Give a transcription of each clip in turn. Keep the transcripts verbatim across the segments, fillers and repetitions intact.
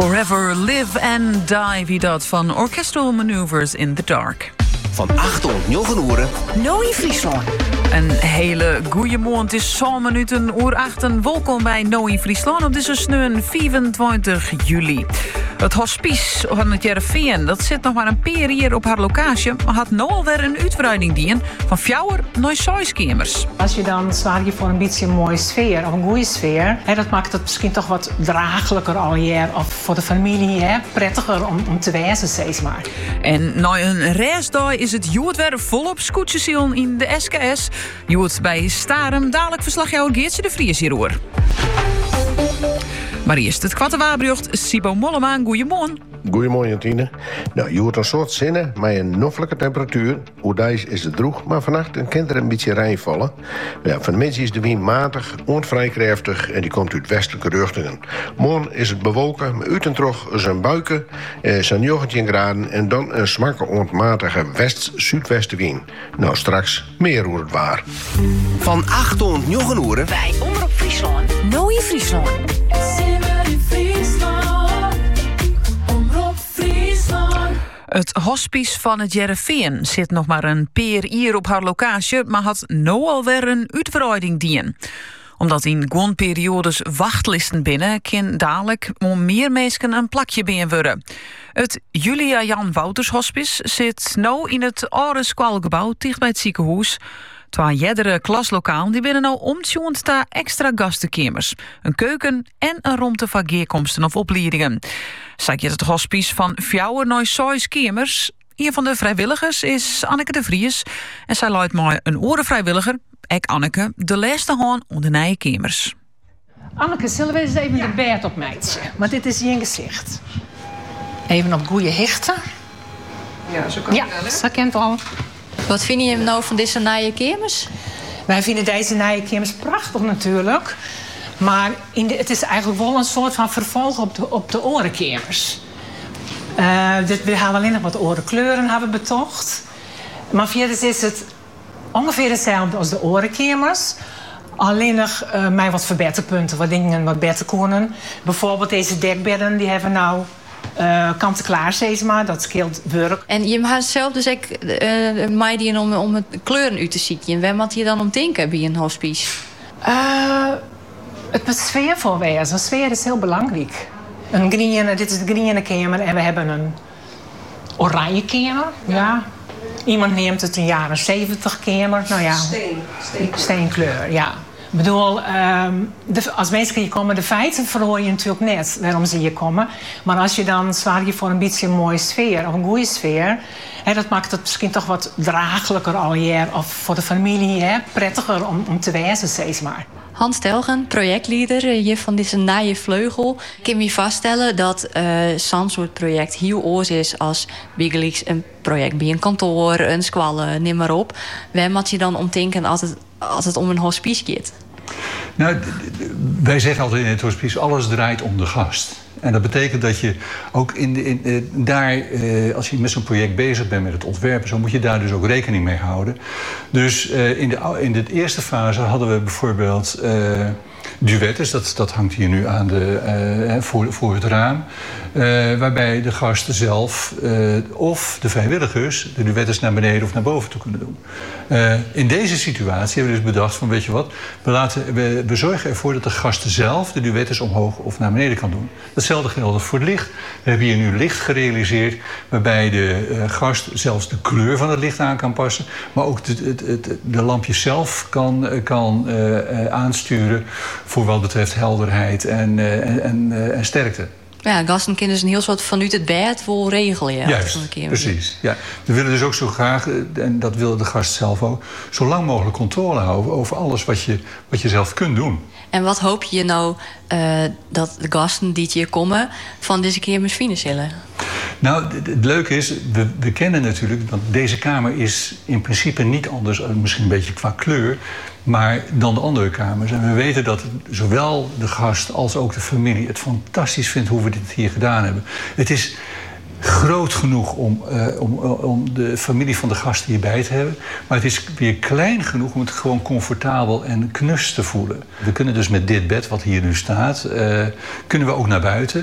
Forever Live and Die, wie dat van Orchestral Maneuvers in the Dark. Van acht tot negen uur. Nooi Friesland. Een hele goeie morgen. Het is zo'n minuten oer achten. Welkom bij Nooi Friesland op deze sneun vierentwintig juli. Het hospice van het Jereveen, dat zit nog maar een paar hier op haar locatie, maar had nu alweer een uitbreiding dien van fjouwer naar zes kamers. Als je dan zwaar je voor een beetje een mooie sfeer of een goede sfeer, hè, dat maakt het misschien toch wat draaglijker al hier of voor de familie, hè, prettiger om, om te wezen, zeg maar. En na een reisdag is het Joet weer volop scootjesiel in de S K S. Joet bij Starem, dadelijk verslagjouwer Geertje de Vries hierover. Maar eerst het kwattenwaarbrucht. Sibo Mollema, goeiemorgen. Goedemorgen, Tine. Nou, je hoort een soort zinnen met een noffelijke temperatuur. Oerdijs is het droeg, maar vannacht kan er een beetje rijn vallen. Ja, van de mensen is de wind matig, onvrij krachtig en die komt uit westelijke richtingen. Morgen is het bewolken, maar uit en terug zijn buiken, eh, zijn negentien graden en dan een zwakke onmatige west-zuidwestenwind. Nou, straks meer hoe het waar. Van acht tot negen uur. Bij Omroep Friesland. Nooi Friesland. Het hospice van het Jereveen zit nog maar een paar uur op haar locatie, maar had nu alweer een uitbreiding dien. Omdat in gewoon periodes wachtlisten binnen, kan dadelijk om meer mensen een plakje binnen worden. Het Julia Jan Wouters Hospice zit nu in het oude squalgebouw dicht bij het ziekenhuis. Twee jeddere klaslokaal die binnen nou omtjoend naar extra gastenkamers, een keuken en een ruimte voor geerkomsten of opleidingen. Zeg je het hospice van fjouwer naar zes kamers. Een van de vrijwilligers is Anneke de Vries en zij luidt mij een orenvrijwilliger, ek Anneke, de laatste haan onder de nieuwe kamers. Anneke, zullen we eens even de bed opmijten? Want dit is je gezicht. Even op goede hichten. Ja, zo kan ja, het wel, hè? zo kent al. Wat vind je nou van deze nieuwe kamers? Wij vinden deze nieuwe kamers prachtig natuurlijk. Maar in de, het is eigenlijk wel een soort van vervolg op de, op de orenkamers. Uh, dit, we hebben alleen nog wat orenkleuren hebben betocht. Maar verder is het ongeveer hetzelfde als de orenkamers. Alleen nog uh, met wat verbeterpunten, wat dingen wat beter kunnen. Bijvoorbeeld deze dekbedden, die hebben nou uh, kant-en-klaar, zeg maar. Dat scheelt werk. En je gaat zelf dus ook uh, meiden om, om het kleuren uit te zieken. En waar moet je dan om denken bij een hospice? Uh, het moet sfeervol wezen. Sfeer is heel belangrijk. Een groene, dit is de groene kamer en we hebben een oranje kamer. Ja. Iemand neemt het een jaren zeventig kamer. Nou ja, Steen, steen. steenkleur, ja. Ik bedoel, um, de, als mensen hier komen, de feiten verhoor je natuurlijk net waarom ze hier komen. Maar als je dan zwaar je voor een beetje een mooie sfeer of een goede sfeer, hè, dat maakt het misschien toch wat draaglijker al hier. Of voor de familie, hè, prettiger om, om te wezen, zeg maar. Hans Telgen, projectleider hier van deze nieuwe vleugel. Ik kan me vaststellen dat uh, zo'n soort project heel oors is als Biggelix een project bij een kantoor, een squalle, neem maar op. Waar moet je dan om denken als het, als het om een hospice gaat? Nou, wij zeggen altijd in het hospice, alles draait om de gast. En dat betekent dat je ook in, de, in uh, daar, uh, als je met zo'n project bezig bent met het ontwerpen, zo moet je daar dus ook rekening mee houden. Dus uh, in, de, in de eerste fase hadden we bijvoorbeeld uh, duettes, dat, dat hangt hier nu aan de, uh, voor, voor het raam. Uh, waarbij de gasten zelf uh, of de vrijwilligers de duettes naar beneden of naar boven toe kunnen doen. Uh, in deze situatie hebben we dus bedacht van, weet je wat, we, laten, we, we zorgen ervoor dat de gasten zelf de duettes omhoog of naar beneden kan doen. Datzelfde geldt voor het licht. We hebben hier nu licht gerealiseerd waarbij de uh, gast zelfs de kleur van het licht aan kan passen, maar ook de, het, het, de lampjes zelf kan, kan uh, uh, aansturen voor wat betreft helderheid en, uh, en, en, uh, en sterkte. Ja, gasten kunnen dus een heel soort vanuit het bed wel regelen. Ja, juist, precies. Ja. We willen dus ook zo graag, en dat wil de gast zelf ook, zo lang mogelijk controle houden over alles wat je, wat je zelf kunt doen. En wat hoop je nou uh, dat de gasten die hier komen van deze kamers financieren? Nou, het leuke is, we, we kennen natuurlijk, want deze kamer is in principe niet anders, misschien een beetje qua kleur, maar dan de andere kamers. En we weten dat zowel de gast als ook de familie het fantastisch vindt hoe we dit hier gedaan hebben. Het is groot genoeg om, uh, om, om de familie van de gast hierbij te hebben. Maar het is weer klein genoeg om het gewoon comfortabel en knus te voelen. We kunnen dus met dit bed wat hier nu staat, uh, kunnen we ook naar buiten.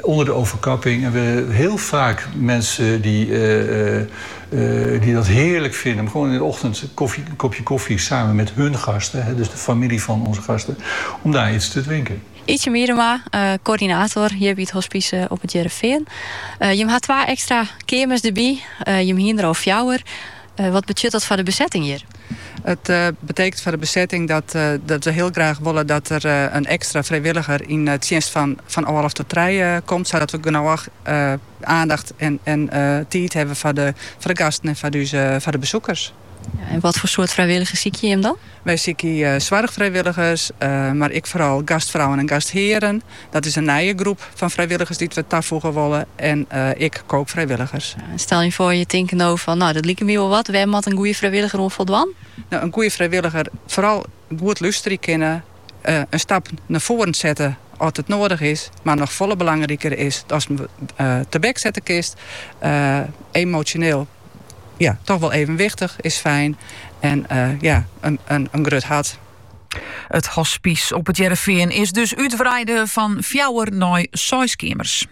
onder de overkapping. En we hebben heel vaak mensen die, uh, uh, uh, die dat heerlijk vinden. Gewoon in de ochtend koffie, een kopje koffie samen met hun gasten. Hè, dus de familie van onze gasten. Om daar iets te drinken. Ietje Mierema, uh, coördinator hier bij het hospice uh, op het Jereveen. Uh, je hebt twee extra kamers erbij. Uh, je hebt er al fjouwer. Uh, wat betekent dat voor de bezetting hier? Het uh, betekent voor de bezetting dat, uh, dat we heel graag willen dat er uh, een extra vrijwilliger in het dienst van, van anderhalf tot drie uh, komt. Zodat we genoeg uh, aandacht en, en uh, tijd hebben voor de, voor de gasten en voor de, uh, voor de bezoekers. Ja, en wat voor soort vrijwilligers zie je hem dan? Wij zien uh, zorgvrijwilligers, uh, maar ik vooral gastvrouwen en gastheren. Dat is een nieuwe groep van vrijwilligers die we toevoegen willen. En uh, ik kookvrijwilligers. Ja, stel je voor, je denkt nou van, nou dat lijkt me wel wat. Wij moeten een goede vrijwilliger om voldwan. Nou, een goede vrijwilliger, vooral goed luisteren kennen. Uh, een stap naar voren zetten als het nodig is. Maar nog volle belangrijker is dat je uh, te bek zetten kist. Uh, emotioneel. Ja, toch wel evenwichtig, is fijn. En uh, ja, een, een, een grut hart. Het hospice op het Jereveen is dus uitbreiden van fjouwer naar zeskamers.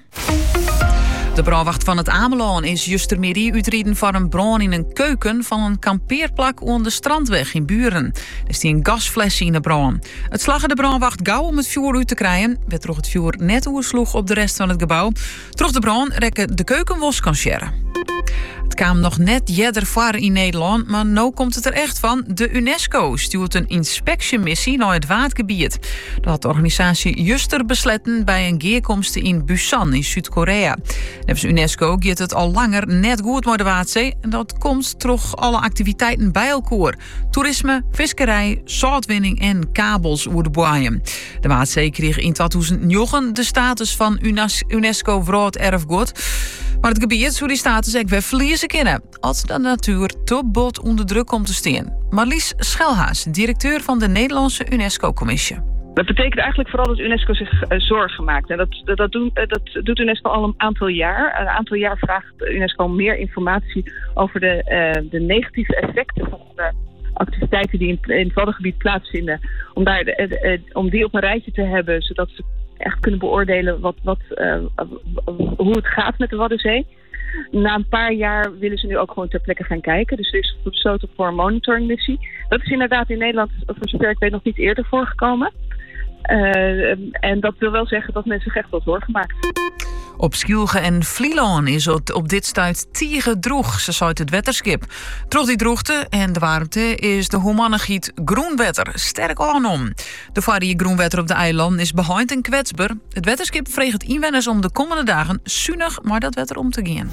De brandwacht van het Amelaan is justermiddag uitreden voor een brand in een keuken van een kampeerplak aan de Strandweg in Buren. Er is die een gasfles in de brand. Het slag de brandwacht gauw om het vuur uit te krijgen. Werd toch het vuur net oersloeg op de rest van het gebouw. Troch de brand rekken de keukenwos kan sharen. Het kwam nog net jeder voor in Nederland, maar nu komt het er echt van. De UNESCO stuurt een inspectiemissie naar het waardgebied. Dat had de organisatie juster besletten bij een geerkomst in Busan in Zuid-Korea. Volgens UNESCO gaat het al langer net goed met de Waterdzee. En dat komt toch alle activiteiten bij elkaar. Toerisme, visserij, zoutwinning en kabels over de boeien. De Waterdzee kreeg in tweeduizend negen de status van UNESCO Werelderfgoed. Maar het gebied zou die status ook weer verliezen kunnen als de natuur te bot onder druk komt te staan. Marlies Schelhaas, directeur van de Nederlandse UNESCO-commissie. Dat betekent eigenlijk vooral dat UNESCO zich uh, zorgen maakt. En dat, dat, dat, doen, uh, dat doet UNESCO al een aantal jaar. Een aantal jaar vraagt UNESCO meer informatie over de, uh, de negatieve effecten van de activiteiten die in, in het Waddengebied plaatsvinden. Om, daar de, de, de, om die op een rijtje te hebben, zodat ze echt kunnen beoordelen wat, wat, uh, hoe het gaat met de Waddenzee. Na een paar jaar willen ze nu ook gewoon ter plekke gaan kijken. Dus er is besloten voor een monitoringmissie. Dat is inderdaad in Nederland, voor zover ik weet, nog niet eerder voorgekomen. Uh, en dat wil wel zeggen dat mensen zich echt wel zorgen maken. Op Schielge en Vlieland is het op dit stuit tiege droeg, ze zei het wetterskip. Troch die droogte en de warmte is de humannegiet groenwetter sterk aanom. De varie groenwetter op de eiland is behind en kwetsbaar. Het wetterskip vreeg het inwoners om de komende dagen zuinig maar dat wetter om te gaan.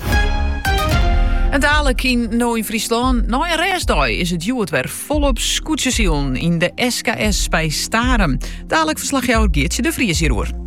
En dadelijk in Noord-Friesland, na een restdag, is het juwet weer volop scootjesielen in de S K S bij Staren. Dadelijk verslagjouwer Geertje de Vries hierover.